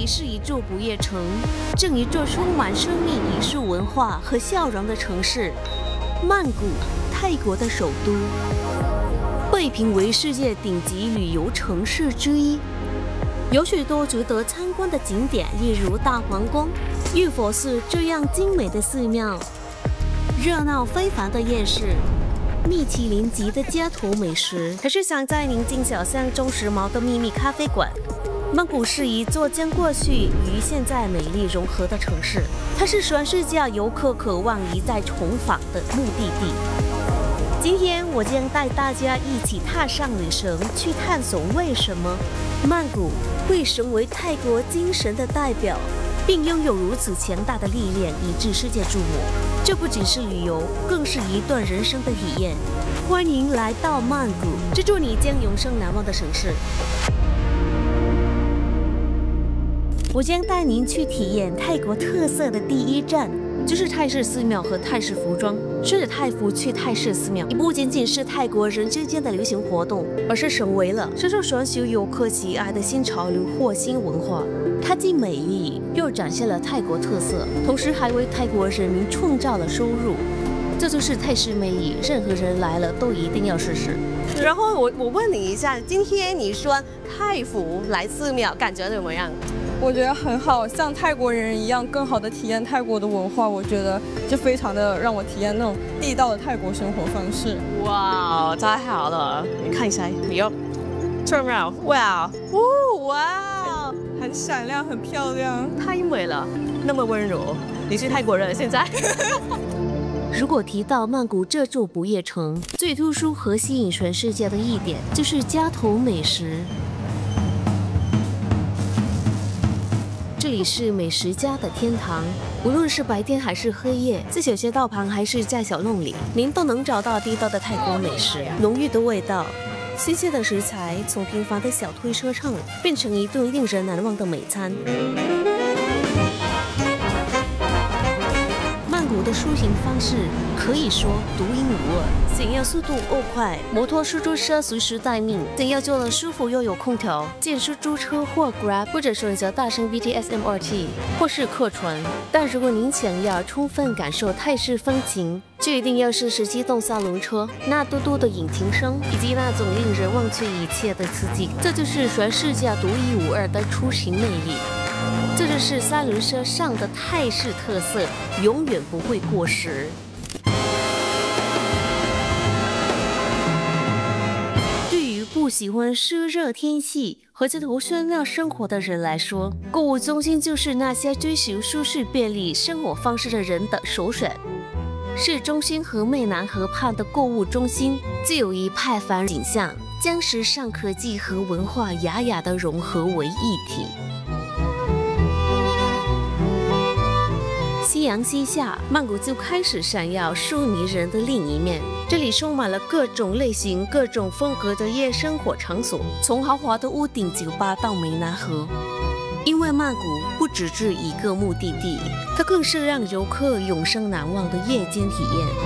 里是一座不夜城，正一座充满生命、艺术文化和笑容的城市——曼谷，泰国的首都，被评为世界顶级旅游城市之一。有许多值得参观的景点，例如大皇宫、玉佛寺这样精美的寺庙，热闹非凡的夜市。 米其林级的街头美食，还是想在宁静小巷中时髦的秘密咖啡馆。曼谷是一座将过去与现在美丽融合的城市，它是全世界游客渴望一再重访的目的地。今天我将带大家一起踏上旅程，去探索为什么曼谷会成为泰国精神的代表，并拥有如此强大的力量，以致世界注目。 这不仅是旅游，更是一段人生的体验。欢迎来到曼谷，这座你将永生难忘的城市。我将带您去体验泰国特色的第一站，就是泰式寺庙和泰式服装。穿着泰服去泰式寺庙，已不仅仅是泰国人之间的流行活动，而是成为了深受全球游客喜爱的新潮流或新文化。 它既美丽又展现了泰国特色，同时还为泰国人民创造了收入。这就是泰式魅力，任何人来了都一定要试试。然后我问你一下，今天你穿泰服来寺庙，感觉怎么样？ 我觉得很好，像泰国人一样，更好的体验泰国的文化。我觉得就非常的让我体验那种地道的泰国生活方式。 哇，太好了！你看一下，你要 turn around， 哇，哇！ 很闪亮，很漂亮， 太美了，那么温柔。你是泰国人，现在。如果提到曼谷这座不夜城，最突出和吸引全世界的一点就是街头美食。这里是美食家的天堂，无论是白天还是黑夜，在小街道旁还是在小弄里，您都能找到地道的泰国美食，浓郁的味道。 新鲜的食材从平凡的小推车上变成一顿令人难忘的美餐。曼谷的出行方式可以说独一无二。想要速度够快，摩托出租车随时待命；想要坐得舒服又有空调，见出租车或 Grab， 或者选择大乘 BTS、MRT， 或是客船。但如果您想要充分感受泰式风情， 就一定要试试机动三轮车，那嘟嘟的引擎声，以及那种令人忘却一切的刺激，这就是全世界独一无二的出行魅力。这就是三轮车上的泰式特色，永远不会过时。对于不喜欢湿热天气和街头喧闹生活的人来说，购物中心就是那些追求舒适便利生活方式的人的首选。 市中心和湄南河畔的购物中心，自有一派繁景象，将时尚科技和文化雅雅的融合为一体。夕阳西下，曼谷就开始闪耀出迷人的另一面。这里充满了各种类型、各种风格的夜生活场所，从豪华的屋顶酒吧到湄南河。 因为曼谷不只是一个目的地，它更是让游客永生难忘的夜间体验。